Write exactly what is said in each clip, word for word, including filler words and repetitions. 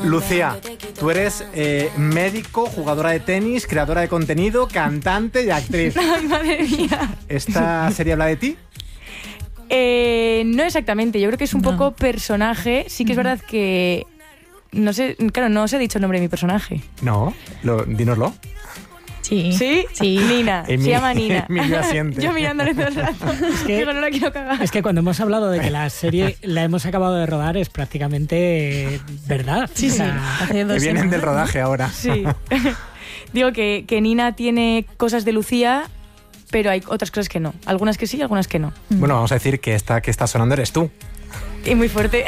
Lucía, tú eres eh, médico, jugadora de tenis, creadora de contenido, cantante y actriz. Ay, madre mía. ¿Esta serie habla de ti? Eh, no exactamente, yo creo que es un No. poco personaje. Sí que es verdad que... No sé, claro, no os he dicho el nombre de mi personaje. No, lo, dínoslo. Sí. ¿Sí? Sí. Nina, Emi- se llama Nina. Emilio asiente. Yo mirándole todo el rato. que- Digo, no la quiero cagar. Es que cuando hemos hablado de que la serie la hemos acabado de rodar es prácticamente eh, verdad. Sí, O sí. sea, Hace Que dos vienen semanas, del ¿no? rodaje ahora. Sí. Digo que, que Nina tiene cosas de Lucía, pero hay otras cosas que no. Algunas que sí, algunas que no. Bueno, vamos a decir que esta que está sonando eres tú. Y muy fuerte.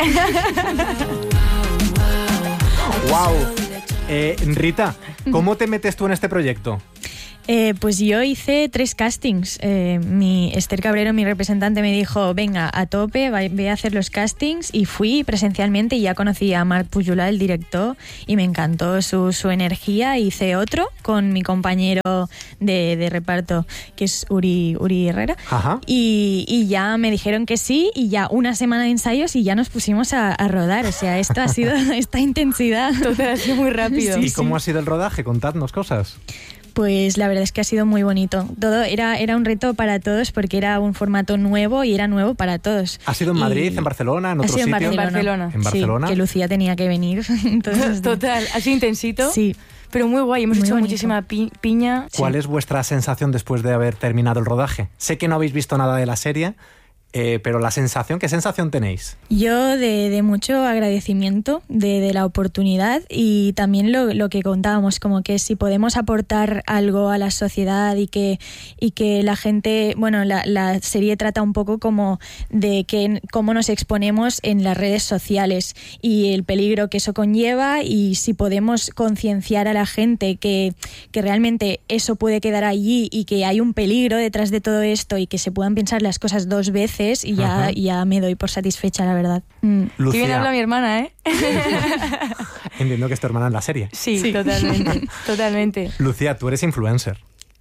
¡Wow! Eh, Rita, ¿cómo te metes tú en este proyecto? Eh, pues yo hice tres castings. Eh, mi Esther Cabrero, mi representante, me dijo, venga, a tope, va- ve a hacer los castings, y fui presencialmente y ya conocí a Marc Pujolà, el director, y me encantó su, su energía. Hice otro con mi compañero de, de reparto, que es Uri, Uri Herrera, Ajá. y, y ya me dijeron que sí, y ya una semana de ensayos y ya nos pusimos a, a rodar. O sea, esto ha sido esta intensidad. Todo ha sido muy rápido. ¿Y cómo ha sido el rodaje? Contadnos cosas. Pues la verdad es que ha sido muy bonito. Todo era, era un reto para todos porque era un formato nuevo y era nuevo para todos. ¿Ha sido en Y Madrid, en Barcelona, en ha otro sido en sitio? Barcelona. Barcelona. En Barcelona. Sí, que Lucía tenía que venir. Entonces, Total, ha sido intensito. Sí. Pero muy guay, hemos Muy hecho bonito. muchísima pi- piña. ¿Cuál es vuestra sensación después de haber terminado el rodaje? Sé que no habéis visto nada de la serie, eh, pero la sensación, ¿qué sensación tenéis? Yo de, de mucho agradecimiento de, de la oportunidad, y también lo, lo que contábamos, como que si podemos aportar algo a la sociedad y que, y que la gente, bueno, la, la serie trata un poco como de que cómo nos exponemos en las redes sociales y el peligro que eso conlleva, y si podemos concienciar a la gente que, que realmente eso puede quedar allí y que hay un peligro detrás de todo esto y que se puedan pensar las cosas dos veces, y ya, Ajá. ya me doy por satisfecha, la verdad. Mm. Qué bien Lucía, habla mi hermana, ¿eh? entiendo que es tu hermana en la serie. Sí, Sí. totalmente. Totalmente. Lucía, tú eres influencer.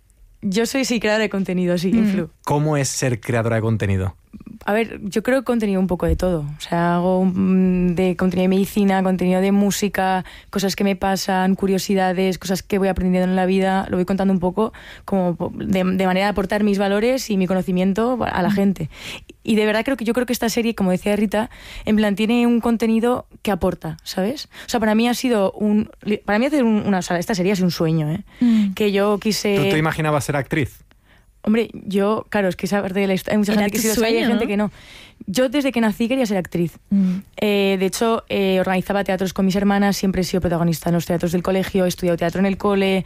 Yo soy sí creadora de contenido, sí, Mm. influ. ¿Cómo es ser creadora de contenido? A ver, yo creo que contenido un poco de todo. O sea, hago mm, de contenido de medicina, contenido de música, cosas que me pasan, curiosidades, cosas que voy aprendiendo en la vida. Lo voy contando un poco como de, de manera de aportar mis valores y mi conocimiento a la gente. Y de verdad creo que yo creo que esta serie, como decía Rita, en plan tiene un contenido que aporta, ¿sabes? O sea, para mí ha sido un... Para mí hacer un- una... O sea, esta serie ha sido un sueño, ¿eh? Mm. Que yo quise... ¿Tú te imaginabas ser actriz? Hombre, yo, claro, es que esa parte de la historia, hay mucha Era gente que tu sí lo sabe y hay sueño, gente ¿no? que no. Yo desde que nací quería ser actriz. Mm. Eh, de hecho, eh, organizaba teatros con mis hermanas, siempre he sido protagonista en los teatros del colegio, he estudiado teatro en el cole,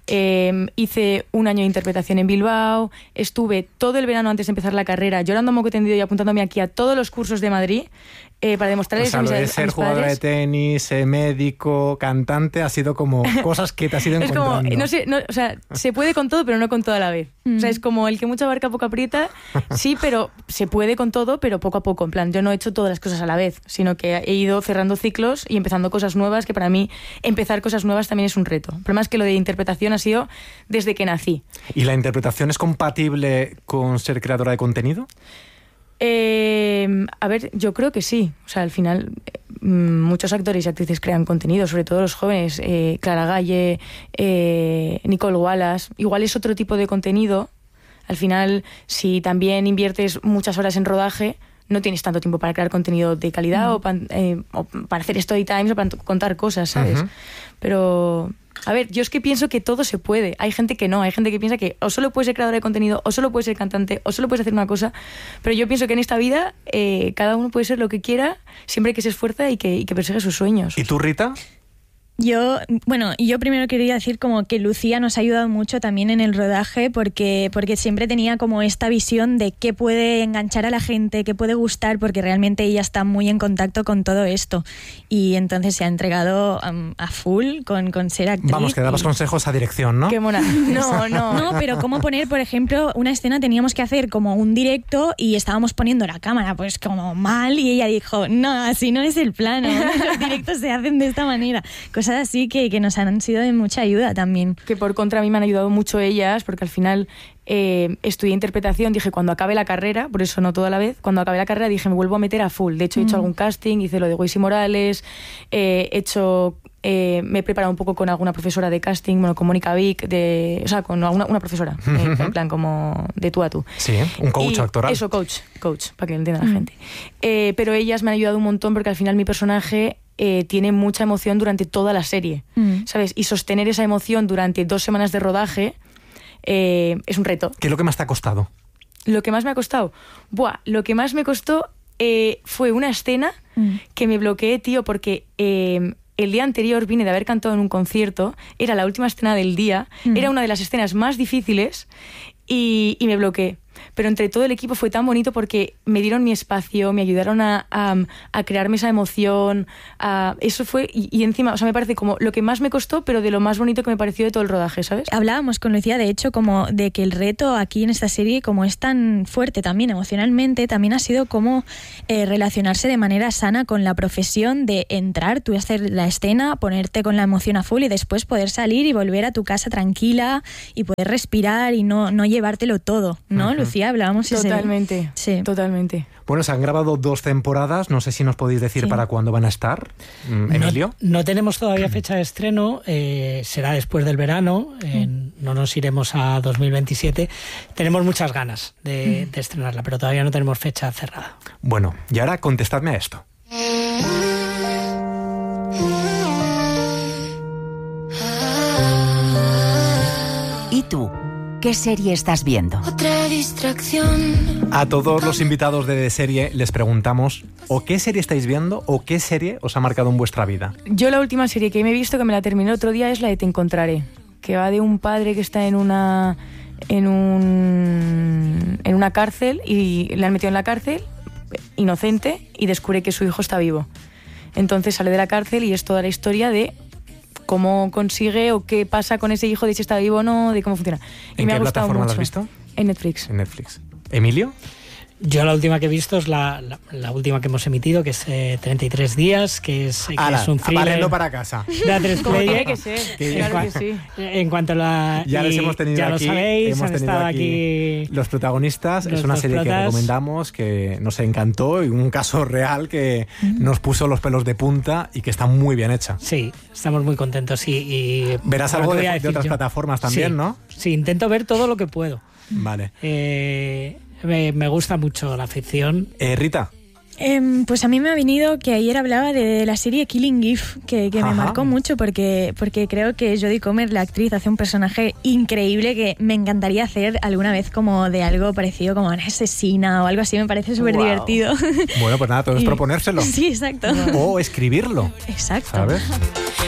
eh, hice un año de interpretación en Bilbao, estuve todo el verano antes de empezar la carrera llorando moco tendido y apuntándome aquí a todos los cursos de Madrid eh, para O demostrarles sea, a mis, lo de a ser mis jugadora padres. de tenis, eh, médico, cantante, ha sido como cosas que te has ido Es como, encontrando. no sé, no, o sea, se puede con todo, pero no con todo a la vez. O sea, es como el que mucha barca poco aprieta, sí, pero se puede con todo, pero poco a poco. En plan, yo no he hecho todas las cosas a la vez, sino que he ido cerrando ciclos y empezando cosas nuevas, que para mí empezar cosas nuevas también es un reto. El problema es que lo de interpretación ha sido desde que nací. ¿Y la interpretación es compatible con ser creadora de contenido? Eh, a ver, yo creo que sí. O sea, al final eh, muchos actores y actrices crean contenido, sobre todo los jóvenes. Eh, Clara Galle, eh, Nicole Wallace. Igual es otro tipo de contenido. Al final, si también inviertes muchas horas en rodaje, no tienes tanto tiempo para crear contenido de calidad No. o, pan- eh, o para hacer story times o para contar cosas, ¿sabes? Ujú. Pero, a ver, yo es que pienso que todo se puede. Hay gente que no, hay gente que piensa que o solo puedes ser creadora de contenido, o solo puedes ser cantante, o solo puedes hacer una cosa. Pero yo pienso que en esta vida eh, cada uno puede ser lo que quiera, siempre que se esfuerza y que, y que persigue sus sueños. ¿Y tú, Rita? Yo, bueno, yo primero quería decir como que Lucía nos ha ayudado mucho también en el rodaje, porque, porque siempre tenía como esta visión de qué puede enganchar a la gente, qué puede gustar, porque realmente ella está muy en contacto con todo esto. Y entonces se ha entregado um, a full con, con ser actriz. Vamos, que dabas y- consejos a dirección, ¿no? Qué mona. No, no. No, pero cómo poner, por ejemplo, una escena teníamos que hacer como un directo y estábamos poniendo la cámara pues como mal, y ella dijo, no, así no es el plano, los directos se hacen de esta manera. Cosas así que, que nos han sido de mucha ayuda también. Que por contra a mí me han ayudado mucho ellas, porque al final eh, estudié interpretación, dije cuando acabe la carrera, por eso no toda la vez, cuando acabe la carrera dije me vuelvo a meter a full. De hecho he hecho Mm. algún casting, hice lo de Weiss y Morales, eh, he hecho eh, me he preparado un poco con alguna profesora de casting, bueno, con Mónica Vic, de, o sea, con alguna, una profesora, eh, en plan como de tú a tú. Sí, un coach Y actoral. Eso, coach, coach, para que lo entienda la gente. Eh, pero ellas me han ayudado un montón porque al final mi personaje eh, tiene mucha emoción durante toda la serie, Mm. ¿sabes? Y sostener esa emoción durante dos semanas de rodaje eh, es un reto. ¿Qué es lo que más te ha costado? Lo que más me ha costado, buah, lo que más me costó eh, fue una escena Mm. que me bloqueé, tío, porque eh, el día anterior vine de haber cantado en un concierto, era la última escena del día, Mm. era una de las escenas más difíciles y, y me bloqueé. Pero entre todo el equipo fue tan bonito porque me dieron mi espacio, me ayudaron a, a, a crearme esa emoción. A, eso fue, y, y encima, o sea, me parece como lo que más me costó, pero de lo más bonito que me pareció de todo el rodaje, ¿sabes? Hablábamos con Lucía, de hecho, como de que el reto aquí en esta serie, como es tan fuerte también emocionalmente, también ha sido como eh, relacionarse de manera sana con la profesión de entrar, tú hacer la escena, ponerte con la emoción a full y después poder salir y volver a tu casa tranquila y poder respirar y no, no llevártelo todo, ¿no, uh-huh. Lucía? Hablábamos ese... Totalmente, sí. Totalmente. Bueno, se han grabado dos temporadas, no sé si nos podéis decir sí. para cuándo van a estar, Emilio. No, no tenemos todavía fecha de estreno, eh, será después del verano, eh, mm. no nos iremos a dos mil veintisiete. Tenemos muchas ganas de, mm. de estrenarla, pero todavía no tenemos fecha cerrada. Bueno, y ahora contestadme a esto. ¿Y tú? ¿Qué serie estás viendo? Otra distracción. A todos los invitados de serie les preguntamos o qué serie estáis viendo o qué serie os ha marcado en vuestra vida. Yo la última serie que me he visto, que me la terminé el otro día, es la de Te Encontraré, que va de un padre que está en una en un en una cárcel y le han metido en la cárcel, inocente, y descubre que su hijo está vivo. Entonces sale de la cárcel y es toda la historia de cómo consigue o qué pasa con ese hijo, de si está vivo o no, de cómo funciona. Y ¿En me qué ha gustado plataforma mucho. la has visto? En Netflix. En Netflix. ¿Emilio? Yo la última que he visto es la, la, la última que hemos emitido, que es eh, treinta y tres días, que es, que Ala, es un thriller. Aparendo para casa. De A tres Como Player. tiene que ser, Que claro en, que sí. En cuanto a la... Ya les hemos tenido ya aquí. lo sabéis, hemos han tenido estado aquí, aquí los protagonistas. los es una dos serie protas. que recomendamos, que nos encantó y un caso real que mm. nos puso los pelos de punta y que está muy bien hecha. Sí, estamos muy contentos. Y, y verás algo de, de otras yo. plataformas también, sí, ¿no? Sí, intento ver todo lo que puedo. Vale. Eh, me, me gusta mucho la ficción. Eh, Rita. Eh, pues a mí me ha venido que ayer hablaba de la serie Killing Eve, que, que me marcó mucho porque, porque creo que Jodie Comer, la actriz, hace un personaje increíble que me encantaría hacer alguna vez como de algo parecido como una asesina o algo así, me parece súper wow. divertido. Bueno, pues nada, todo es proponérselo. Sí, exacto. O escribirlo. Exacto. ¿Sabes?